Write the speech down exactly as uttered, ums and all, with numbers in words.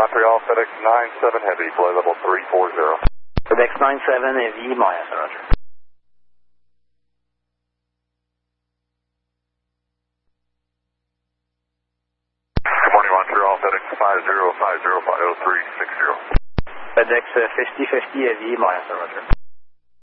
Montreal, FedEx nine seven Heavy, flight level three four zero. FedEx nine seven Heavy, Maya, Roger. Good morning, Montreal, FedEx five zero five zero five zero three six zero. FedEx fifty fifty Heavy, Maya, Roger.